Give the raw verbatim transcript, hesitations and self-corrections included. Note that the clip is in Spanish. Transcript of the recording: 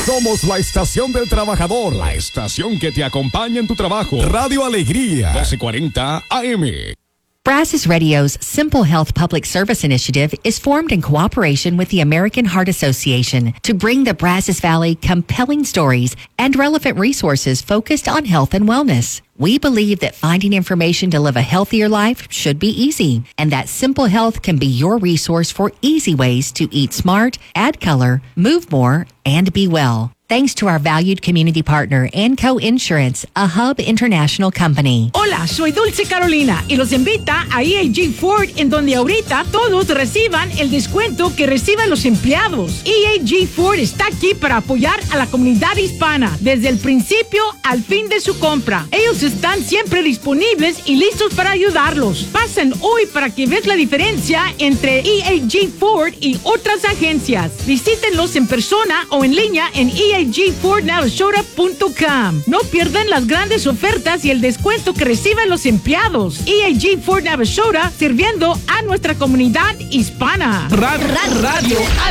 Somos la estación del trabajador, la estación que te acompaña en tu trabajo. Radio Alegría, doce cuarenta A M. Brazos Radio's Simple Health Public Service Initiative is formed in cooperation with the American Heart Association to bring the Brazos Valley compelling stories and relevant resources focused on health and wellness. We believe that finding information to live a healthier life should be easy, and that Simple Health can be your resource for easy ways to eat smart, add color, move more, and be well. Thanks to our valued community partner, Anco Insurance, a Hub International company. Hola, soy Dulce Carolina y los invita a E A G Ford, en donde ahorita todos reciban el descuento que reciban los empleados. E A G Ford está aquí para apoyar a la comunidad hispana desde el principio al fin de su compra. Ellos están siempre disponibles y listos para ayudarlos. Pasen hoy para que veas la diferencia entre E A G Ford y otras agencias. Visítenlos en persona o en línea en E A G Ford Navasota punto com. No pierdan las grandes ofertas y el descuento que reciben los empleados. E A G Ford Navasota, sirviendo a nuestra comunidad hispana. Radio. Radio.